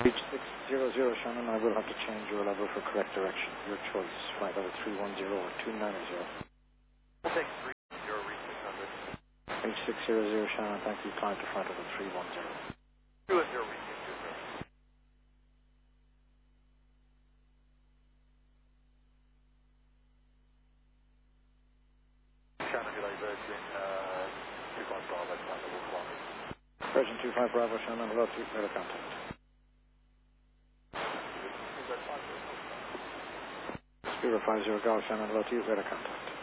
Reach 600 Shannon, I will have to change your level for correct direction. Your choice, flight level 310 or 290. We'll take 30, reach 600. Reach 600 Shannon, thank you, climb to flight level 310. 210, reach 600. Shannon, Delay Virgin, 25 Bravo, flight level 1. Virgin 25 Bravo Shannon, hello to radar contact. Spirit 50 Golf Shannon, hello to radar contact.